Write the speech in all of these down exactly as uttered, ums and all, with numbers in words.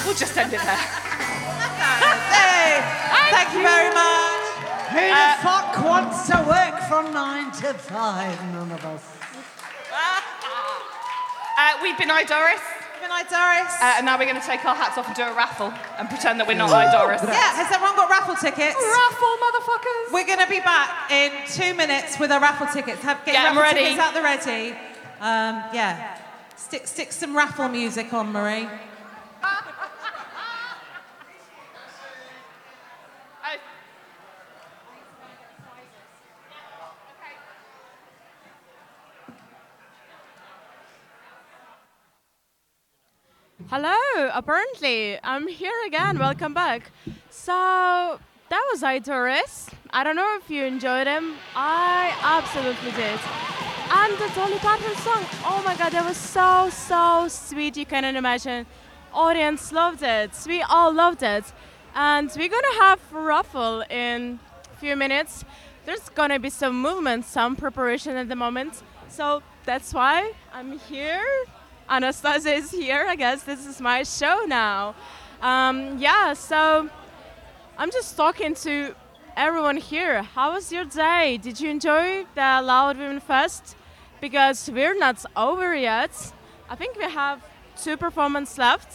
we'll just end it there. Hey, thank, thank you very much. Who the uh, fuck wants to work from nine to five? None of us. Uh, we've been Idoris. We've been Idoris. Uh, and now we're going to take our hats off and do a raffle and pretend that we're not Idoris. Yeah, has everyone got raffle tickets? Raffle, motherfuckers. We're going to be back in two minutes with our raffle tickets. Have, get yeah, your raffle I'm ready. tickets out the ready. Um, yeah. Stick, stick some raffle music on, Marie. Hello, apparently, I'm here again, welcome back. So, that was Idoris. I don't know if you enjoyed him. I absolutely did. And the Dolly Parton song, oh my god, that was so, so sweet, you cannot imagine. Audience loved it, we all loved it. And we're gonna have a raffle in a few minutes. There's gonna be some movement, some preparation at the moment. So, that's why I'm here. Anastasia is here, I guess this is my show now. Um, yeah, so I'm just talking to everyone here. How was your day? Did you enjoy the Loud Women Fest? Because we're not over yet. I think we have two performances left.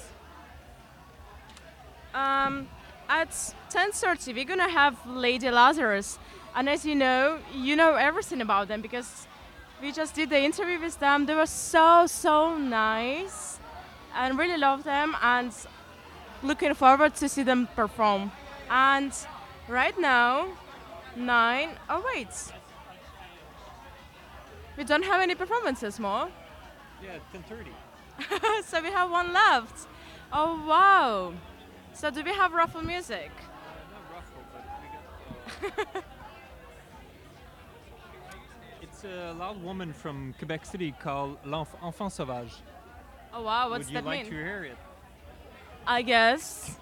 Um, at ten thirty, we're gonna have Lady Lazarus. And as you know, you know everything about them because we just did the interview with them. They were so, so nice and really love them and looking forward to see them perform. And right now, nine, oh wait. We don't have any performances more. Yeah, ten thirty. So we have one left. Oh wow. So do we have raffle music? Uh, not raffle, but we got... Uh, It's a loud woman from Quebec City called L'Enfant Sauvage. Oh wow, what's Would that you like mean? to hear it? I guess.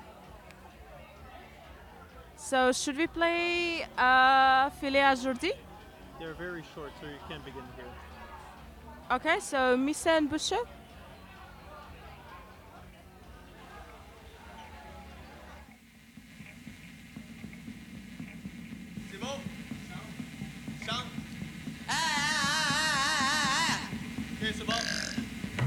So should we play uh, Filet à Jourdi? They're very short, so you can't begin here. Okay, so Missa and Boucher.